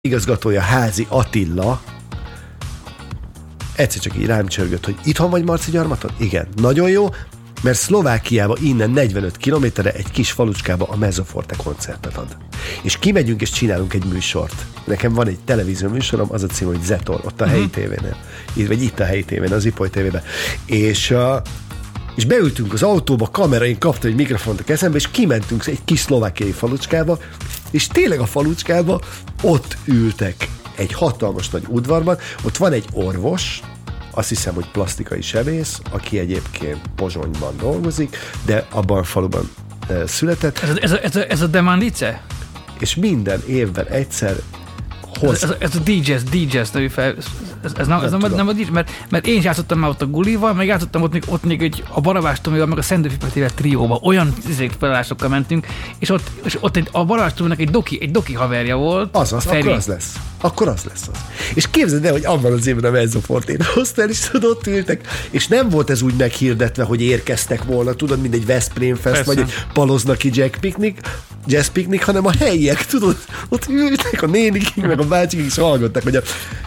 igazgatója Házi Attila egyszer csak így rám csörgött, hogy itthon vagy Marci Gyarmaton? Igen, nagyon jó, mert Szlovákiába innen 45 kilométerre egy kis falucskába a Mezzoforte koncertet ad. És kimegyünk és csinálunk egy műsort. Nekem van egy televízió műsorom, az a cím, hogy Zetor, ott a helyi tévénél. Vagy itt a helyi tévén, az Ipoly tévében. És beültünk az autóba, kamera, én kaptam egy mikrofont a kezembe, és kimentünk egy kis szlovákiai falucskába, és tényleg a falucskába ott ültek egy hatalmas nagy udvarban, ott van egy orvos, azt hiszem, hogy plastikai sebész, aki egyébként Pozsonyban dolgozik, de abban a faluban született. Ez a Demandice? És minden évben egyszer Ez a DJs nevű fel, ez nem a DJ, mert én is játszottam már ott a Gulival, meg játszottam ott még a Barabás Tomival, meg a Szendő Fipetével trióba, olyan feladásokkal mentünk, és ott a Barabás Tominak egy doki haverja volt. Akkor az lesz. És képzeld el, hogy abban az évben a Mezzofortén hoztál, és ott ültek, és nem volt ez úgy meghirdetve, hogy érkeztek volna, tudod, mint egy Veszprém Fest, vagy egy paloznaki jazz piknik, hanem a helyiek, tudod, ott ültek a nénik, meg a bácsik, és hallgattak, hogy a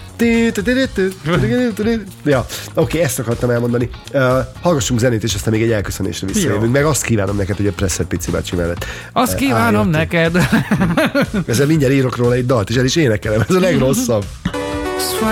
ja, oké, ezt akartam elmondani. Hallgassunk zenét, és aztán még egy elköszönésre visszajövünk. Meg azt kívánom neked, hogy a Presser Pici bácsi mellett. Azt kívánom neked. Ezzel mindjárt írok róla egy dalt, és el is énekelem. Ez a legrosszabb.